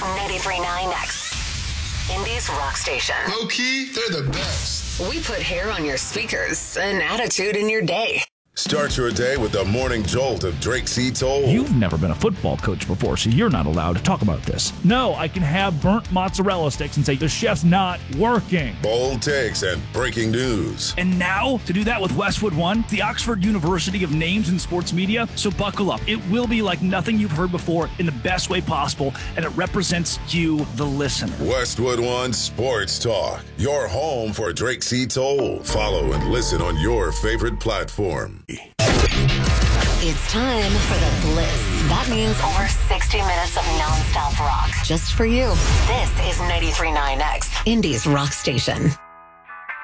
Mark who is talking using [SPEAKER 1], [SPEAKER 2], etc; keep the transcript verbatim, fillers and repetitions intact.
[SPEAKER 1] ninety-three point nine X. Indy's rock station.
[SPEAKER 2] Low key, they're the best.
[SPEAKER 1] We put hair on your speakers and attitude in your day.
[SPEAKER 3] Start your day with the morning jolt of Drake C. Toll.
[SPEAKER 4] You've never been a football coach before, so you're not allowed to talk about this. No, I can have burnt mozzarella sticks and say the chef's not working.
[SPEAKER 3] Bold takes and breaking news.
[SPEAKER 4] And now, to do that with Westwood One, the Oxford University of names in sports media, so buckle up. It will be like nothing you've heard before in the best way possible, and it represents you, the listener.
[SPEAKER 3] Westwood One Sports Talk, your home for Drake C. Toll. Follow and listen on your favorite platform.
[SPEAKER 1] It's time for the Blitz. That means over sixty minutes of nonstop rock. Just for you. This is ninety-three point nine X, Indy's rock station.